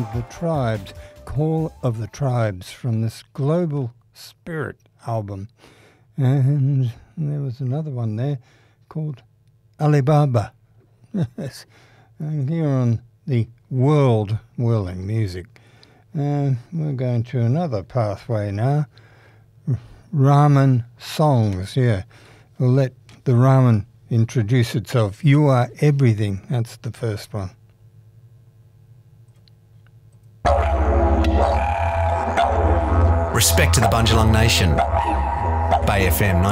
The Tribes, Call of the Tribes, from this Global Spirit album. And there was another one there called Alibaba. Yes, and here on the World Whirling Music. We're going to another pathway now. Ramen songs, yeah. We'll let the Ramen introduce itself. You Are Everything, that's the first one. Respect to the Bundjalung Nation. Bay FM